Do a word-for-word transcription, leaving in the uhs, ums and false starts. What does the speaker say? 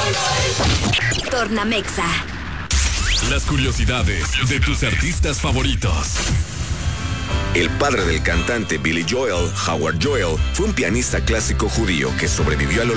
Tornamexa. Las curiosidades de tus artistas favoritos. El padre del cantante Billy Joel, Howard Joel, fue un pianista clásico judío que sobrevivió al